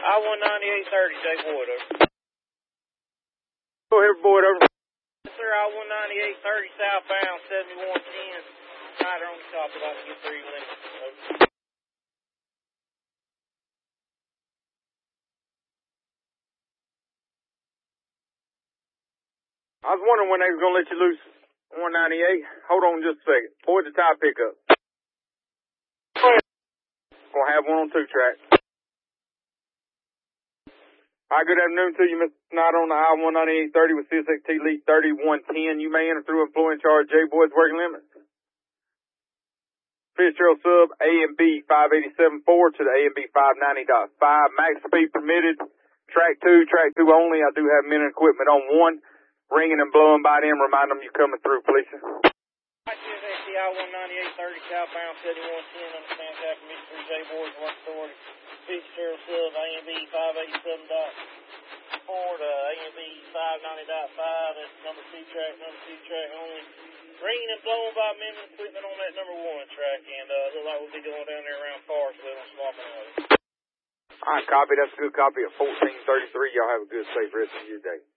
I-19830, Jay Boyd, over. Go ahead, Boyd, over. Yes, sir, I-19830 southbound, 7110. Rider on the top, about to get 3 minutes. Over. I was wondering when they was going to let you loose 198. Hold on just a second. Boyd's the tie pickup. Gonna have one on 2 track. All right, good afternoon to you, Mr. Snyder on the I-19830 with CSXT Lead 3110. You may enter through employee in charge J. Boyd's working limits. Fitzgerald sub A and B 587.4 to the A and B 590.5. Max speed permitted. Track 2 only. I do have men and equipment on 1. Ringing and blowing by them. Remind them you're coming through, please. CSXT I-19830 southbound, 7110. Understand that from Mr. J. Boyd's work authority. Fitzgerald sub A and B 587.4 to A and B 590.5. That's number 2 track only. Ringing and blowing by men and equipment on that number 1 track, and look like we'll be going down there around Carsville and swapping out. All right, copy. That's a good copy of 1433. Y'all have a good, safe rest of your day.